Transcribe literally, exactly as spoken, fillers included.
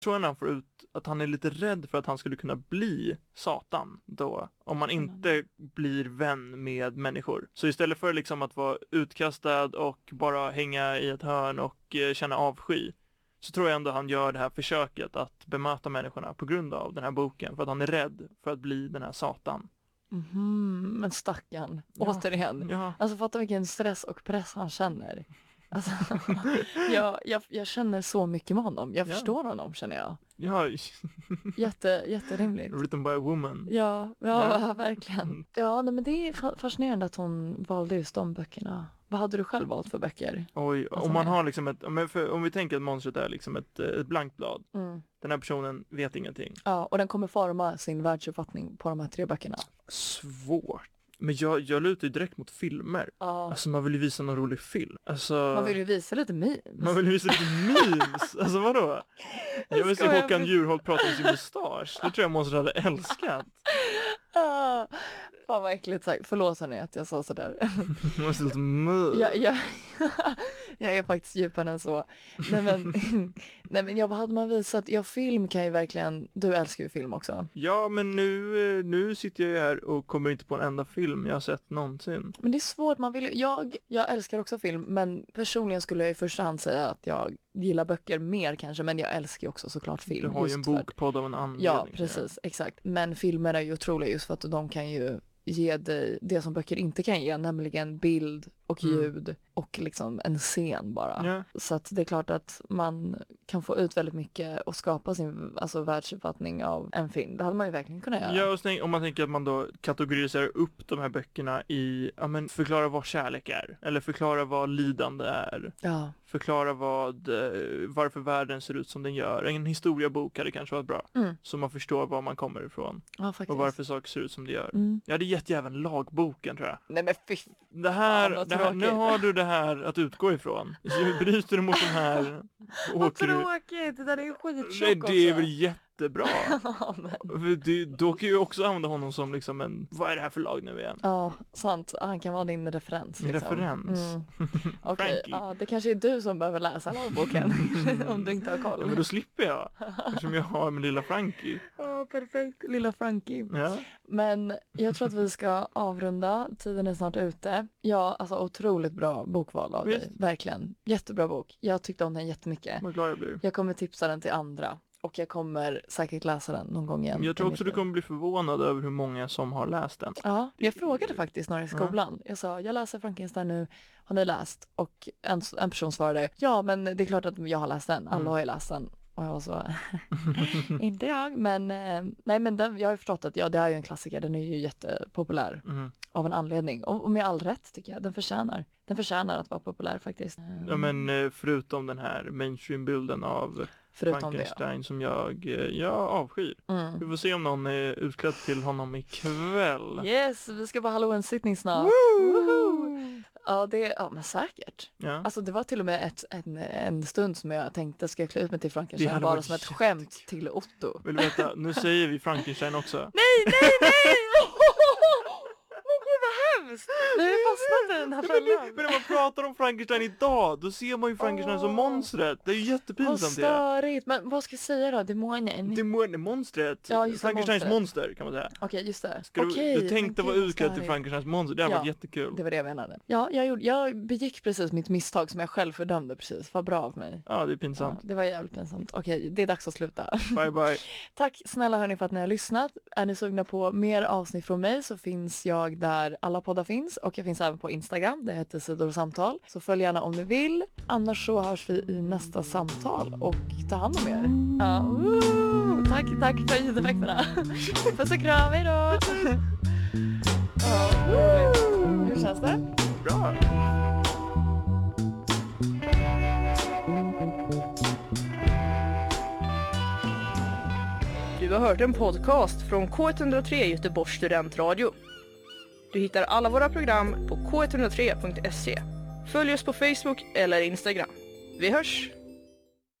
tror jag han får ut att han är lite rädd för att han skulle kunna bli Satan då, om man inte blir vän med människor. Så istället för liksom att vara utkastad och bara hänga i ett hörn och eh, känna avsky, så tror jag ändå han gör det här försöket att bemöta människorna på grund av den här boken, för att han är rädd för att bli den här Satan. Mm, men stackarn, ja. Återigen. Ja. Alltså fatta vilken stress och press han känner. Alltså, jag, jag, jag känner så mycket med honom. Jag ja. förstår honom, känner jag. Ja. Jätte, jätterimligt. Written by a woman. Ja, ja, ja. verkligen. Ja, nej, men det är fascinerande att hon valde just de böckerna. Vad hade du själv valt för böcker? Oj, alltså, om man har liksom ett, om, för, om vi tänker att monstret är liksom ett, ett blankt blad. Mm. Den här personen vet ingenting. Ja, och den kommer forma sin världsuppfattning på de här tre böckerna. Svårt. Men jag, jag lutar ju direkt mot filmer. Ja. Alltså man vill ju visa någon rolig film. Alltså, man vill ju visa lite memes. Man vill ju visa lite memes. Alltså vadå? Jag vill se Håkan Juholt prata om sin mustasch. Det tror jag monstret hade älskat. Ah, fan vad äckligt sagt. Förlåt hörni att jag sa sådär. Man måste lite mör. jag, jag, jag är faktiskt djupare än så. Nej men, nej, men jag hade man visat. Ja, film kan ju verkligen. Du älskar ju film också. Ja, men nu, nu sitter jag ju här och kommer inte på en enda film jag har sett någonsin. Men det är svårt. Man vill, jag, jag älskar också film. Men personligen skulle jag i första hand säga att jag gillar böcker mer kanske. Men jag älskar ju också såklart film. Du har ju en bokpodd av en anledning. Ja, precis. Ja. Exakt. Men filmer är ju otroliga just för att de kan ju ge dig det som böcker inte kan ge, nämligen bild och ljud mm. och liksom en scen bara. Yeah. Så att det är klart att man kan få ut väldigt mycket och skapa sin alltså, världsuppfattning av en film. Det hade man ju verkligen kunnat göra. Ja, och sen, om man tänker att man då kategoriserar upp de här böckerna i, ja men förklara vad kärlek är. Eller förklara vad lidande är. Ja. Förklara vad, varför världen ser ut som den gör. En historiebok hade kanske varit bra. Mm. Så man förstår var man kommer ifrån. Ja, faktiskt. Och varför saker ser ut som det gör. Mm. Jag hade jätteäven lagboken, tror jag. Nej men fy. Det här, ja, det här nu har du det här att utgå ifrån. Så bryter du mot de här. Vad tråkigt, det där är ju skittjock. Nej, det är väl jättebra. Ja, men. Du, då kan ju också använda honom som liksom en, vad är det här för lag nu igen? Ja, sant. Han kan vara din referens. Min liksom. referens? Mm. Okej, okay. Ja, det kanske är du som behöver läsa lagboken. Om du inte har koll. Ja, men då slipper jag. Eftersom jag har min lilla Frankie. Ja, perfekt. Lilla Frankie. Ja. Men jag tror att vi ska avrunda. Tiden är snart ute. Ja, alltså otroligt bra bokval av dig. Verkligen. Jättebra bok. Jag tyckte om den jättemycket. Vad glad jag blir. Jag kommer tipsa den till andra. Och jag kommer säkert läsa den någon gång igen. Jag tror också du kommer bli förvånad över hur många som har läst den. Ja, jag frågade faktiskt några i skolan. Ja. Jag sa, jag läser Frankenstein nu. Har ni läst? Och en, en person svarade, ja men det är klart att jag har läst den. Alla har ju läst den. Och jag var så, inte jag. Men, eh, nej, men den, jag har ju förstått att ja, det är ju en klassiker. Den är ju jättepopulär. Mm. Av en anledning. Och, och med all rätt tycker jag. Den förtjänar. Den förtjänar att vara populär faktiskt. Ja, men förutom den här mainstream-bilden av förutom Frankenstein det, ja. Som jag, jag avskyr. Mm. Vi får se om någon är utklädd till honom ikväll. Yes, vi ska på Halloween-sittning snart. Woo! Woohoo! Ja, det, ja, men säkert. Ja. Alltså det var till och med ett, en, en stund som jag tänkte, ska jag klä ut mig till Frankenstein bara som ett jättekul. Skämt till Otto. Vill du veta, nu säger vi Frankenstein också. Nej, nej, nej! Hemskt. Nu har jag fastnat i den här fällan. Men när man pratar om Frankenstein idag, då ser man ju Frankenstein oh. som monstret. Det är ju jättepinsamt. Vad störigt. Men vad ska jag säga då? Demonen. Demonen, monstret. Ja, Frankensteins monster kan man säga. Okej, okay, just det. Ska okay, du, du tänkte vara utklädd till Frankensteins monster. Det här ja, var jättekul. Det var det jag menade. Ja, jag, gjorde, jag begick precis mitt misstag som jag själv fördömde precis. Vad bra av mig. Ja, det är pinsamt. Ja, det var jävligt pinsamt. Okej, okay, det är dags att sluta. Bye, bye. Tack snälla hörni för att ni har lyssnat. Är ni sugna på mer avsnitt från mig så finns jag där alla poddar finns. Och jag finns även på Instagram, det heter Sidor och samtal. Så följ gärna om ni vill. Annars så hörs vi i nästa samtal. Och ta hand om er. Ja, uh, tack, tack för ljudeffekterna. Puss och kram, hej då. Ja, uh, hur känns det? Bra. Du har hört en podcast från K ett noll tre Göteborgs studentradio. Du hittar alla våra program på k ett noll tre punkt se. Följ oss på Facebook eller Instagram. Vi hörs!